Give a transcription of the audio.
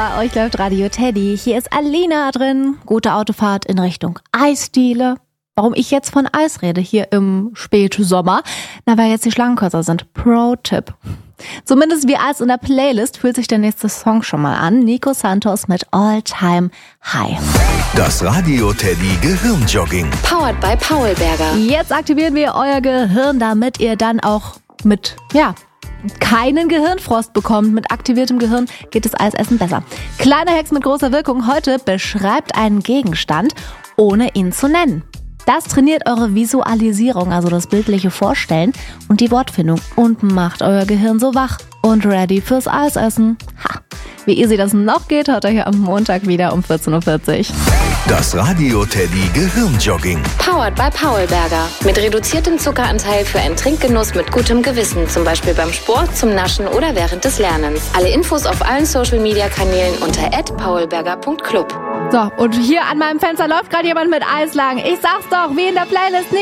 Bei euch läuft Radio Teddy. Hier ist Alina drin. Gute Autofahrt in Richtung Eisdiele. Warum ich jetzt von Eis rede, hier im Spätsommer? Na, weil jetzt die Schlangen kürzer sind. Pro-Tipp. Zumindest wie Eis in der Playlist fühlt sich der nächste Song schon mal an. Nico Santos mit All Time High. Das Radio Teddy Gehirnjogging. Powered by Paulberger. Jetzt aktivieren wir euer Gehirn, damit ihr dann auch mit, keinen Gehirnfrost bekommt. Mit aktiviertem Gehirn geht das Eisessen besser. Kleiner Hex mit großer Wirkung heute: beschreibt einen Gegenstand, ohne ihn zu nennen. Das trainiert eure Visualisierung, also das bildliche Vorstellen und die Wortfindung und macht euer Gehirn so wach und ready fürs Eisessen. Wie easy das noch geht, hört euch am Montag wieder um 14.40 Uhr. Das Radio Teddy Gehirnjogging. Powered by Paulberger. Mit reduziertem Zuckeranteil für einen Trinkgenuss mit gutem Gewissen. Zum Beispiel beim Sport, zum Naschen oder während des Lernens. Alle Infos auf allen Social-Media-Kanälen unter @paulberger.club. So, und hier an meinem Fenster läuft gerade jemand mit Eislagen. Ich sag's doch, wie in der Playlist.